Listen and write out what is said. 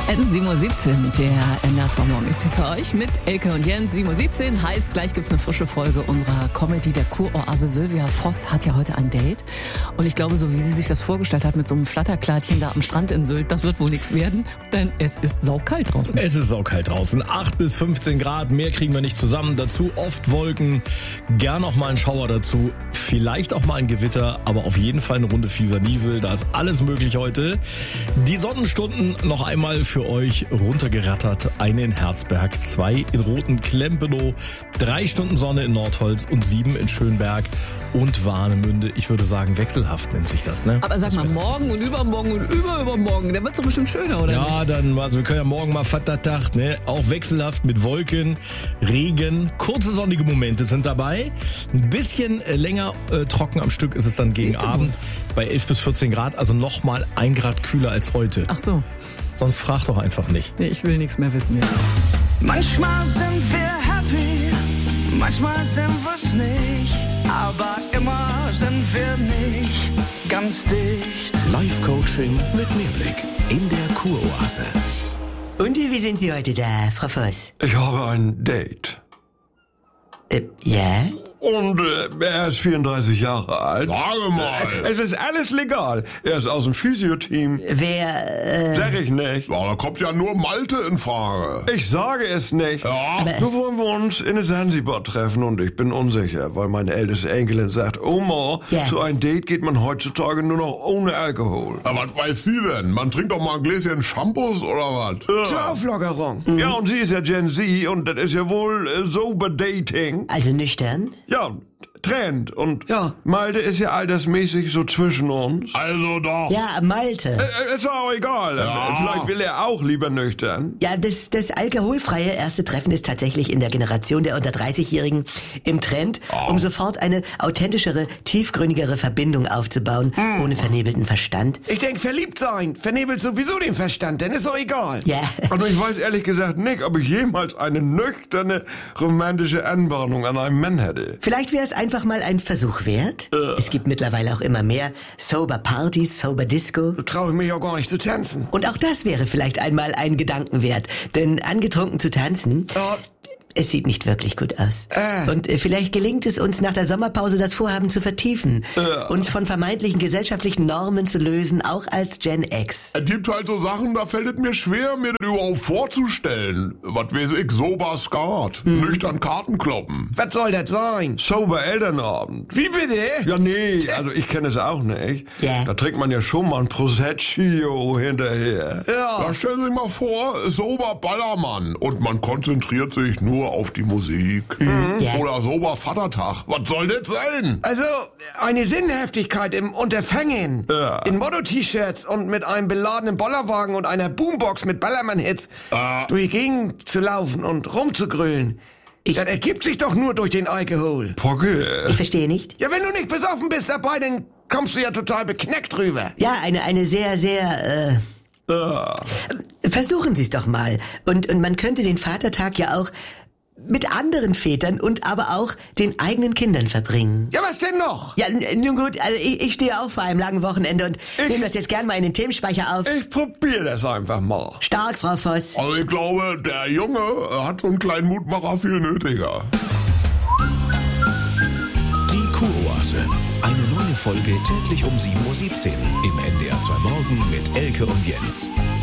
Es ist 7:17 Uhr, der NDR 2 Morgen ist hier für euch mit Elke und Jens. 7:17 Uhr heißt, gleich gibt's eine frische Folge unserer Comedy. Der Kuroase Sylvia Voss hat ja heute ein Date. Und ich glaube, so wie sie sich das vorgestellt hat mit so einem Flatterkleidchen da am Strand in Sylt, das wird wohl nichts werden, denn es ist saukalt draußen. Es ist saukalt draußen. 8 bis 15 Grad, mehr kriegen wir nicht zusammen. Dazu oft Wolken, gern noch mal ein Schauer dazu. Vielleicht auch mal ein Gewitter, aber auf jeden Fall eine Runde fieser Niesel. Da ist alles möglich heute. Die Sonnenstunden noch einmal für euch runtergerattert. Eine in Herzberg, 2 in Roten-Klempenow, 3 Stunden Sonne in Nordholz und 7 in Schönberg und Warnemünde. Ich würde sagen, wechselhaft nennt sich das, ne? Aber sag mal, morgen und übermorgen und übermorgen, der wird's doch bestimmt schöner, oder nicht? Ja, dann, also wir können ja morgen mal Vatertag, ne? Auch wechselhaft mit Wolken, Regen, kurze sonnige Momente sind dabei. Ein bisschen länger trocken am Stück ist es dann gegen Abend bei 11 bis 14 Grad, also nochmal 1 Grad kühler als heute. Ach so. Sonst frag doch einfach nicht. Nee, ich will nichts mehr wissen jetzt. Manchmal sind wir happy, manchmal sind wir's nicht, aber immer sind wir nicht ganz dicht. Live-Coaching mit Mehrblick in der Kuroase. Und wie sind Sie heute da, Frau Voss? Ich habe ein Date. Ja? Und er ist 34 Jahre alt. Sage mal. Es ist alles legal. Er ist aus dem Physio-Team. Wer, Sag ich nicht. Ja, da kommt ja nur Malte in Frage. Ich sage es nicht. Ja. Nur wollen wir uns in Sansibar treffen und ich bin unsicher, weil meine älteste Enkelin sagt, Oma, Ja. zu einem Date geht man heutzutage nur noch ohne Alkohol. Aber was weiß sie denn? Man trinkt doch mal ein Gläschen Shampoos oder was? Zur Auflockerung. Ja, und sie ist ja Gen Z und das ist ja wohl sober Dating. also nüchtern? Ja, Trend. Und Ja. Malte ist ja altersmäßig so zwischen uns. Also doch. Ja, Malte. Ist auch egal. Ja. Vielleicht will er auch lieber nüchtern. Ja, das alkoholfreie erste Treffen ist tatsächlich in der Generation der unter 30-Jährigen im Trend, um sofort eine authentischere, tiefgründigere Verbindung aufzubauen, ohne vernebelten Verstand. Ich denk, verliebt sein vernebelt sowieso den Verstand, denn ist doch egal. Ja. Und ich weiß ehrlich gesagt nicht, ob ich jemals eine nüchterne, romantische Anbahnung an einem Mann hätte. Vielleicht wäre es einfach mal ein Versuch wert. Es gibt mittlerweile auch immer mehr Sober Partys, Sober Disco. Da traue ich mich auch gar nicht zu tanzen. Und auch das wäre vielleicht einmal ein Gedanken wert. Denn angetrunken zu tanzen, Ja. es sieht nicht wirklich gut aus. Und vielleicht gelingt es uns nach der Sommerpause, das Vorhaben zu vertiefen. Uns von vermeintlichen gesellschaftlichen Normen zu lösen, auch als Gen X. Es gibt halt so Sachen, da fällt es mir schwer, mir das überhaupt vorzustellen. Was weiß ich, sober Skat, nüchtern Karten kloppen. Was soll das sein? Sober Elternabend. Wie bitte? Ja, nee, also ich kenne es auch nicht. Ja. Da trinkt man ja schon mal ein Prosecco hinterher. Da stellen Sie sich mal vor, sober Ballermann und man konzentriert sich nur auf die Musik. Ja. Oder sober Vatertag. Was soll das sein? Also, eine Sinnhaftigkeit im Unterfangen. Ja. In Motto-T-Shirts und mit einem beladenen Bollerwagen und einer Boombox mit Ballermann-Hits durch die Gegend zu laufen und rumzugrölen. Das ergibt sich doch nur durch den Alkohol. Pocke. Ich verstehe nicht. Ja, wenn du nicht besoffen bist dabei, dann kommst du ja total beknackt rüber. Ja, eine sehr, versuchen Sie es doch mal. Und man könnte den Vatertag ja auch mit anderen Vätern und aber auch den eigenen Kindern verbringen. Ja, was denn noch? Ja, nun gut, also ich stehe auch vor einem langen Wochenende und nehme das jetzt gern mal in den Themenspeicher auf. Ich probier das einfach mal. Stark, Frau Voss. Also ich glaube, der Junge hat so einen kleinen Mutmacher viel nötiger. Die Kuroase. Eine neue Folge täglich um 7:17 Uhr im NDR 2 Morgen mit Elke und Jens.